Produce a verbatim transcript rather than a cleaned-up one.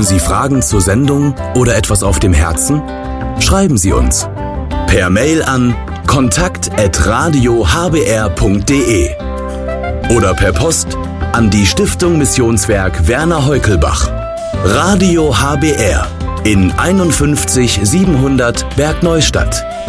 Sie Fragen zur Sendung oder etwas auf dem Herzen? Schreiben Sie uns per Mail an kontakt at radio h b r punkt d e oder per Post an die Stiftung Missionswerk Werner Heukelbach, Radio H B R in einundfünfzig siebenhundert Bergneustadt.